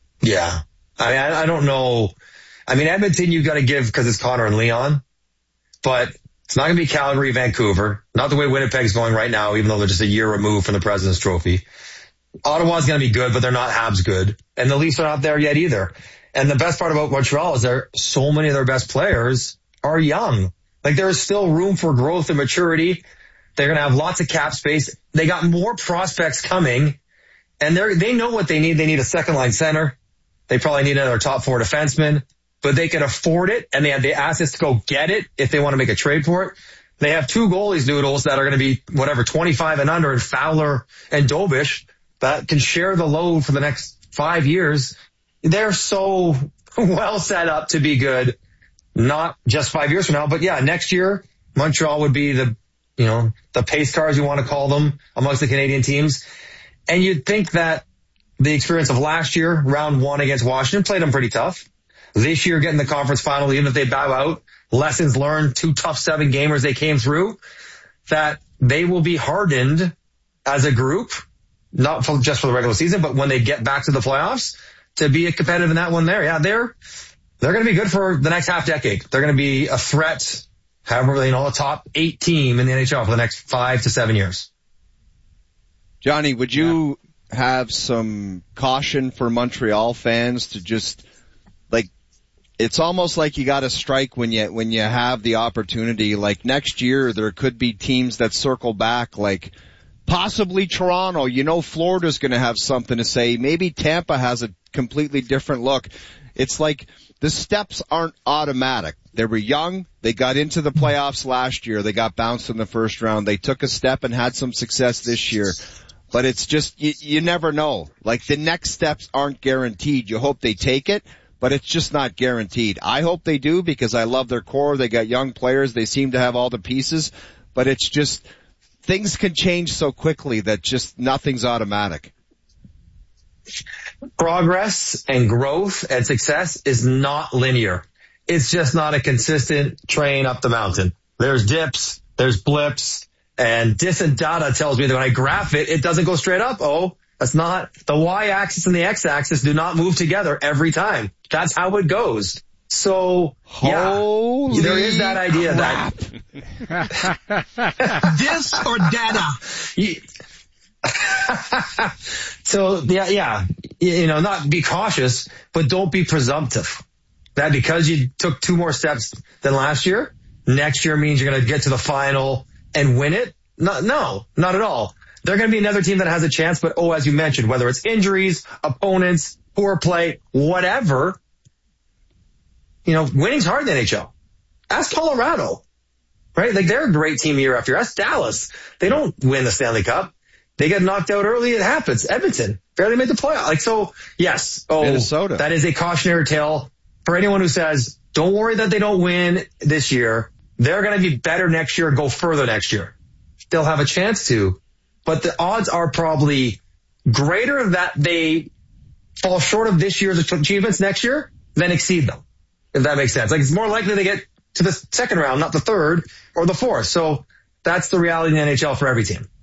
I don't know. I mean, Edmonton you got to give because it's Connor and Leon, but it's not going to be Calgary, Vancouver. Not the way Winnipeg's going right now, even though they're just a year removed from the President's Trophy. Ottawa's going to be good, but they're not Habs good. And the Leafs are not there yet either. And the best part about Montreal is so many of their best players are young. Like there is still room for growth and maturity. They're going to have lots of cap space. They got more prospects coming and they know what they need. They need a second line center. They probably need another top 4 defenseman, but they can afford it and they have the assets to go get it if they want to make a trade for it. They have 2 goalies noodles that are going to be 25 and under, and Fowler and Dobish that can share the load for the next 5 years. They're so well set up to be good, not just 5 years from now, but yeah, next year, Montreal would be the pace cars, you want to call them, amongst the Canadian teams. And you'd think that the experience of last year, round 1 against Washington, played them pretty tough. This year, getting the conference final, even if they bow out, lessons learned, 2 tough 7 gamers they came through, that they will be hardened as a group, not just for the regular season, but when they get back to the playoffs, to be competitive in that one there. Yeah, they're going to be good for the next half decade. They're going to be a threat, however, a top 8 team in the NHL for the next 5 to 7 years. Johnny, would you have some caution for Montreal fans to just, it's almost like you got to strike when you have the opportunity. Like next year, there could be teams that circle back, like possibly Toronto. Florida's going to have something to say. Maybe Tampa has a completely different look. It's like the steps aren't automatic. They were young. They got into the playoffs last year. They got bounced in the first round. They took a step and had some success this year. But it's just, you never know. Like the next steps aren't guaranteed. You hope they take it, but it's just not guaranteed. I hope they do because I love their core. They got young players. They seem to have all the pieces, but it's just, things can change so quickly that just nothing's automatic. Progress and growth and success is not linear. It's just not a consistent train up the mountain. There's dips, there's blips, and distant data tells me that when I graph it, it doesn't go straight up. Oh, that's not, the y-axis and the x-axis do not move together every time. That's how it goes. So, yeah, there is that idea crap. that this or data. So, yeah, not be cautious, but don't be presumptive. That because you took 2 more steps than last year, next year means you're going to get to the final and win it. No, not at all. They're going to be another team that has a chance, but as you mentioned, whether it's injuries, opponents, poor play, whatever, winning's hard in the NHL. Ask Colorado, right? Like they're a great team year after year. Ask Dallas. They don't win the Stanley Cup. They get knocked out early. It happens. Edmonton barely made the playoff. Yes. Minnesota. That is a cautionary tale for anyone who says, don't worry that they don't win this year. They're going to be better next year, go further next year. they'll have a chance to. But the odds are probably greater that they fall short of this year's achievements next year than exceed them, if that makes sense. Like, it's more likely they get to the second round, not the third or the fourth. So that's the reality in the NHL for every team.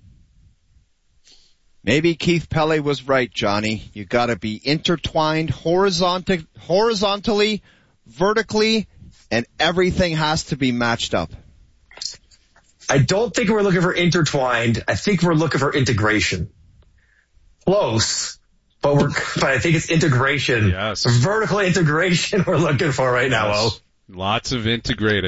Maybe Keith Pele was right, Johnny. You gotta be intertwined horizontally, vertically, and everything has to be matched up. I don't think we're looking for intertwined. I think we're looking for integration. Close, but I think it's integration. Yes. Vertical integration we're looking for right now. Lots of integrated.